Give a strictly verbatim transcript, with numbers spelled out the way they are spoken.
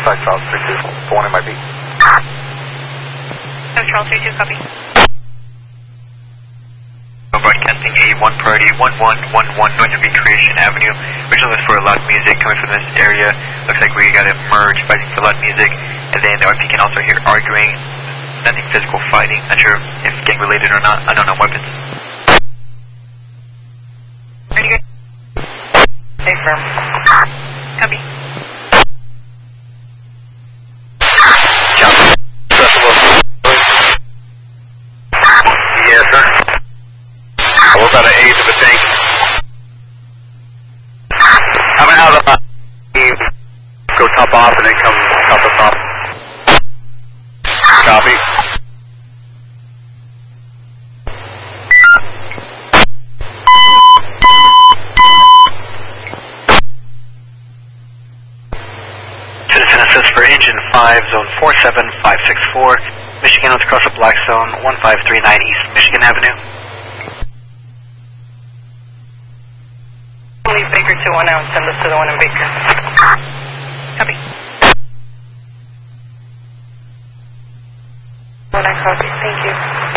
contact South three two, the one in my beat. No, Charles three two, copy. Broadcasting A one priority one one one one north of Recreation Avenue. We're just looking for loud music coming from this area. Looks like we got a merge fighting for loud music. And then uh, if you can also hear arguing, nothing physical fighting. Not sure if gang related or not. Unknown weapons. Ready, good? Hey, firm. Copy. Yes, sir. We're about an eighth of a tank. Coming out of the go top off and then come top to top. Copy. Citizen assist for engine five, zone four seven five six four. Michigan, let's cross the black zone one five three nine East Michigan Avenue. Leave Baker two one out and send us to the one in Baker. Copy. One I copy. Thank you.